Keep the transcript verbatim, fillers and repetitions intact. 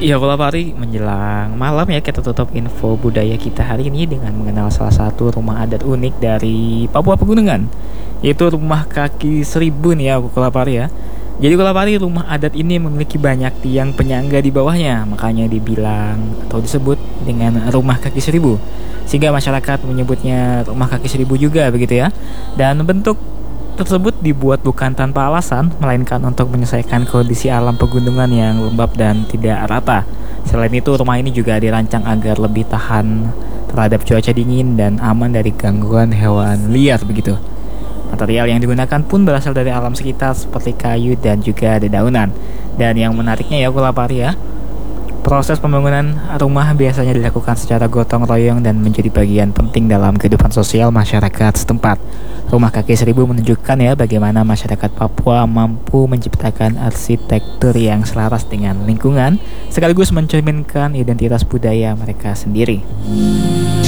Ya, kalau hari menjelang malam ya, kita tutup info budaya kita hari ini dengan mengenal salah satu rumah adat unik dari Papua Pegunungan, yaitu rumah kaki seribu nih ya, kalau hari ya. Jadi kalau hari rumah adat ini memiliki banyak tiang penyangga di bawahnya, makanya dibilang atau disebut dengan rumah kaki seribu. Sehingga masyarakat menyebutnya rumah kaki seribu juga begitu ya. Dan bentuk tersebut dibuat bukan tanpa alasan, melainkan untuk menyelesaikan kondisi alam pegunungan yang lembab dan tidak rata. Selain itu, rumah ini juga dirancang agar lebih tahan terhadap cuaca dingin dan aman dari gangguan hewan liar begitu. Material yang digunakan pun berasal dari alam sekitar seperti kayu dan juga dedaunan. Dan yang menariknya ya, Kulapari ya, proses pembangunan rumah biasanya dilakukan secara gotong royong dan menjadi bagian penting dalam kehidupan sosial masyarakat setempat. Rumah kaki seribu menunjukkan ya bagaimana masyarakat Papua mampu menciptakan arsitektur yang selaras dengan lingkungan, sekaligus mencerminkan identitas budaya mereka sendiri.